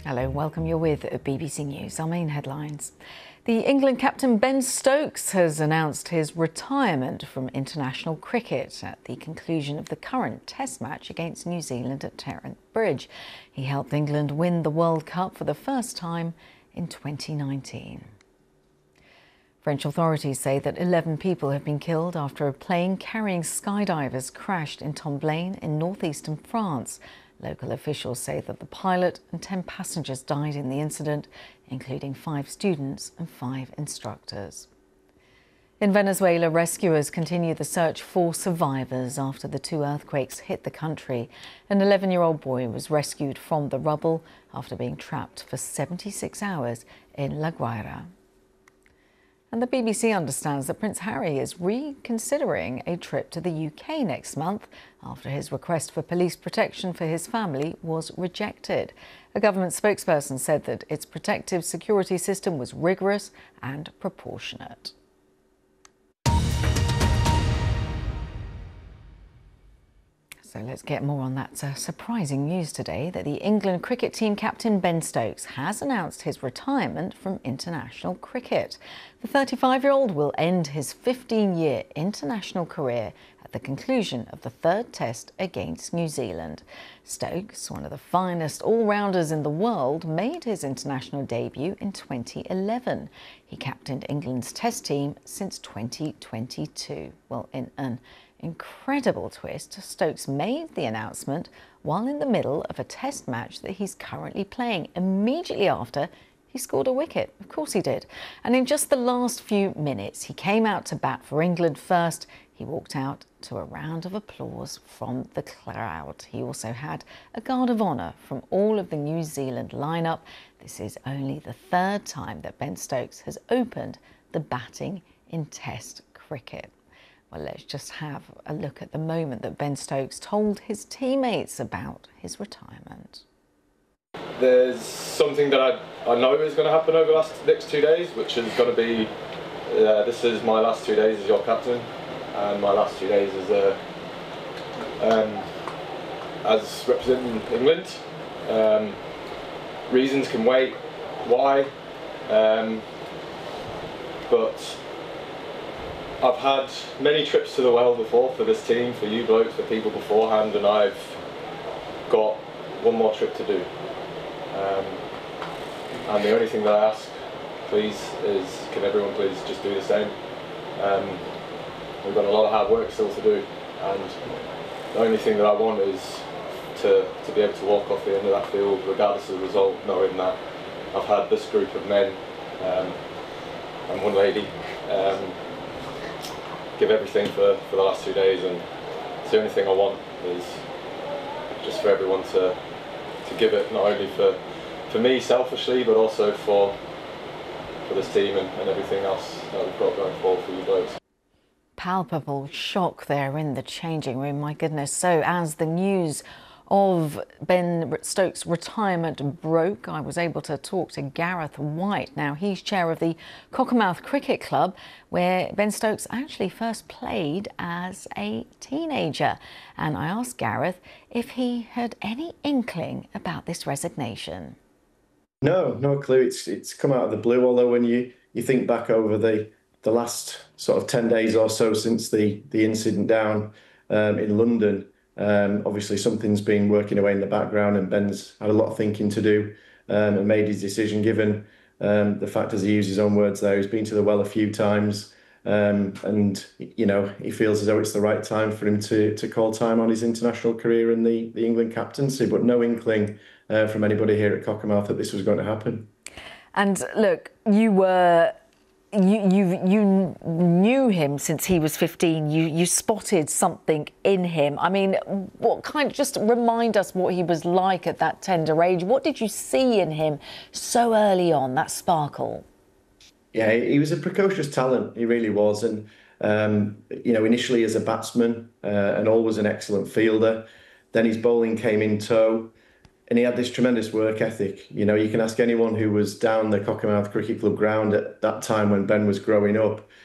Hello, welcome. You're with BBC News. Our main headlines. The England captain Ben Stokes has announced his retirement from international cricket at the conclusion of the current Test match against New Zealand at Trent Bridge. He helped England win the World Cup for the first time in 2019. French authorities say that 11 people have been killed after a plane carrying skydivers crashed in Tomblain in northeastern France. Local officials say that the pilot and 10 passengers died in the incident, including 5 students and 5 instructors. In Venezuela, rescuers continue the search for survivors after the 2 earthquakes hit the country. An 11-year-old boy was rescued from the rubble after being trapped for 76 hours in La Guaira. And the BBC understands that Prince Harry is reconsidering a trip to the UK next month after his request for police protection for his family was rejected. A government spokesperson said that its protective security system was rigorous and proportionate. So let's get more on that surprising news today that the England cricket team captain Ben Stokes has announced his retirement from international cricket. The 35-year-old will end his 15-year international career at the conclusion of the 3rd Test against New Zealand. Stokes, one of the finest all-rounders in the world, made his international debut in 2011. He captained England's Test team since 2022. Well, in an incredible twist, Stokes made the announcement while in the middle of a Test match that he's currently playing. Immediately after, he scored a wicket. Of course he did. And in just the last few minutes, he came out to bat for England first. He walked out to a round of applause from the crowd. He also had a guard of honour from all of the New Zealand lineup. This is only the 3rd time that Ben Stokes has opened the batting in Test cricket. Well, let's just have a look at the moment that Ben Stokes told his teammates about his retirement. There's something that I know is going to happen over the next 2 days, which is going to be, this is my last 2 days as your captain, and my last 2 days as representing England. Reasons can wait, why, but I've had many trips to the well before for this team, for you blokes, for people beforehand, and I've got one more trip to do. And the only thing that I ask, please, is can everyone please just do the same? We've got a lot of hard work still to do, and the only thing that I want is to be able to walk off the end of that field, regardless of the result, knowing that I've had this group of men and one lady give everything for the last 2 days, and it's the only thing I want is just for everyone to give it, not only for me selfishly, but also for this team and everything else that we've got going forward for you blokes. Palpable shock there in the changing room, my goodness. So as the news of Ben Stokes' retirement broke, I was able to talk to Gareth White. Now, he's chair of the Cockermouth Cricket Club, where Ben Stokes actually first played as a teenager. And I asked Gareth if he had any inkling about this resignation. No clue. It's come out of the blue, although when you think back over the last sort of 10 days or so since the incident down in London, obviously something's been working away in the background, and Ben's had a lot of thinking to do and made his decision, given the fact, as he used his own words there, he's been to the well a few times, and you know, he feels as though it's the right time for him to call time on his international career and the England captaincy, but no inkling from anybody here at Cockermouth that this was going to happen. And look, you knew him since he was 15. You spotted something in him. I mean, just remind us what he was like at that tender age. What did you see in him so early on, that sparkle? Yeah, he was a precocious talent. He really was. And, you know, initially as a batsman and always an excellent fielder. Then his bowling came in tow. And he had this tremendous work ethic. You know, you can ask anyone who was down the Cockermouth Cricket Club ground at that time when Ben was growing up,